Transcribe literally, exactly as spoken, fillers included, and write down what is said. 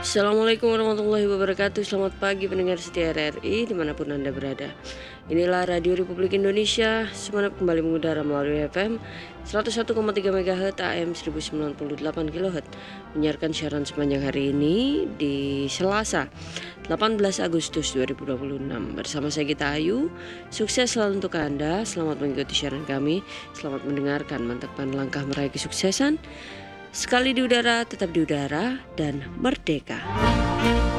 Assalamualaikum warahmatullahi wabarakatuh. Selamat pagi pendengar setia R R I dimanapun Anda berada. Inilah Radio Republik Indonesia, Semanap kembali mengudara melalui F M seratus satu koma tiga megahertz, A M seribu sembilan puluh delapan kilohertz. Menyiarkan siaran sepanjang hari ini di Selasa delapan belas Agustus dua ribu dua puluh enam. Bersama saya Gita Ayu. Sukses selalu untuk Anda. Selamat mengikuti siaran kami. Selamat mendengarkan, mantapkan langkah meraih kesuksesan. Sekali di udara, tetap di udara, dan merdeka.